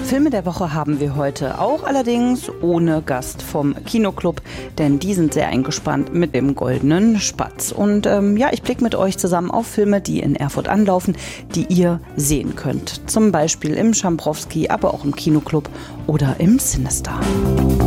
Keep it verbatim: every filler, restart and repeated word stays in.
Filme der Woche haben wir heute auch, allerdings ohne Gast vom Kinoclub, denn die sind sehr eingespannt mit dem Goldenen Spatz. Und ähm, ja, ich blicke mit euch zusammen auf Filme, die in Erfurt anlaufen, die ihr sehen könnt. Zum Beispiel im Schamprowski, aber auch im Kinoclub oder im Cinestar.